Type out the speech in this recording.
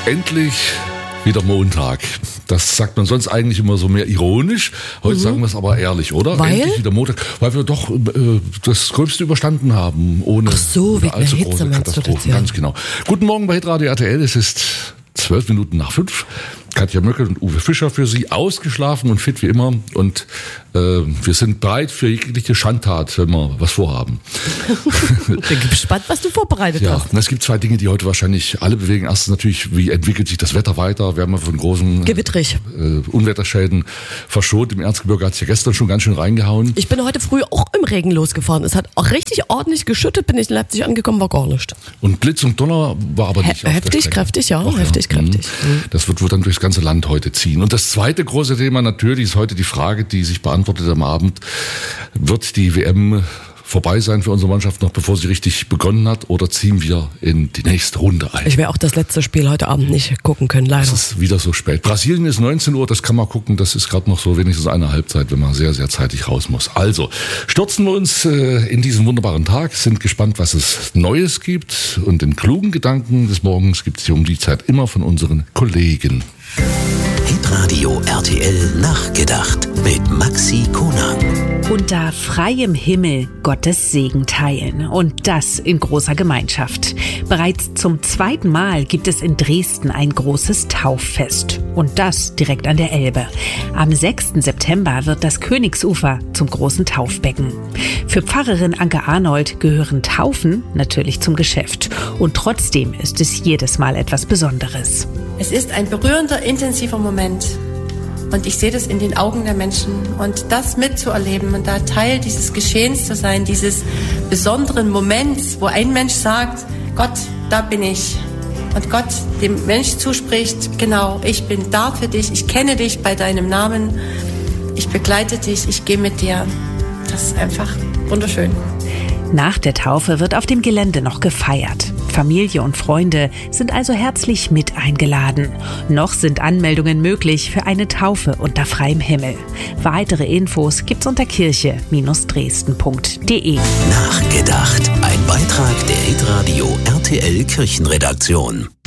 Endlich wieder Montag. Das sagt man sonst eigentlich immer so mehr ironisch. Heute sagen wir es aber ehrlich, oder? Weil? Endlich wieder Montag. Weil wir doch das Gröbste überstanden haben. Ohne wegen allzu der Hitze, große Katastrophen. Ganz genau. Guten Morgen bei Hitradio RTL. Es ist 12 Minuten nach 5. Katja Möckel und Uwe Fischer für Sie, ausgeschlafen und fit wie immer. Und wir sind bereit für jegliche Schandtat, wenn wir was vorhaben. Bin gespannt, was du vorbereitet hast. Es gibt zwei Dinge, die heute wahrscheinlich alle bewegen. Erstens natürlich, wie entwickelt sich das Wetter weiter? Wir haben ja von großen Gewittrig. Unwetterschäden verschont. Im Erzgebirge hat es ja gestern schon ganz schön reingehauen. Ich bin heute früh auch im Regen losgefahren. Es hat auch richtig ordentlich geschüttet, bin ich in Leipzig angekommen, war gar nicht. Und Blitz und Donner war aber nicht heftig, kräftig, ja. Heftig, kräftig. Das wird wohl dann durchs ganze Land heute ziehen. Und das zweite große Thema natürlich ist heute die Frage, die sich beantwortet am Abend. Wird die WM vorbei sein für unsere Mannschaft noch, bevor sie richtig begonnen hat, oder ziehen wir in die nächste Runde ein? Ich werde auch das letzte Spiel heute Abend nicht gucken können, leider. Es ist wieder so spät. Brasilien ist 19 Uhr, das kann man gucken, das ist gerade noch so wenigstens eine Halbzeit, wenn man sehr, sehr zeitig raus muss. Also, stürzen wir uns in diesen wunderbaren Tag, sind gespannt, was es Neues gibt, und den klugen Gedanken des Morgens gibt es hier um die Zeit immer von unseren Kollegen. Hitradio RTL nachgedacht mit Maxi Konag. Unter freiem Himmel Gottes Segen teilen, und das in großer Gemeinschaft. Bereits zum 2. Mal gibt es in Dresden ein großes Tauffest, und das direkt an der Elbe. Am 6. September wird das Königsufer zum großen Taufbecken. Für Pfarrerin Anke Arnold gehören Taufen natürlich zum Geschäft, und trotzdem ist es jedes Mal etwas Besonderes. Es ist ein berührender, intensiver Moment. Und ich sehe das in den Augen der Menschen. Und das mitzuerleben und da Teil dieses Geschehens zu sein, dieses besonderen Moments, wo ein Mensch sagt, Gott, da bin ich. Und Gott dem Mensch zuspricht, genau, ich bin da für dich, ich kenne dich bei deinem Namen, ich begleite dich, ich gehe mit dir. Das ist einfach wunderschön. Nach der Taufe wird auf dem Gelände noch gefeiert. Familie und Freunde sind also herzlich mit eingeladen. Noch sind Anmeldungen möglich für eine Taufe unter freiem Himmel. Weitere Infos gibt's unter kirche-dresden.de. Nachgedacht. Ein Beitrag der Hitradio RTL Kirchenredaktion.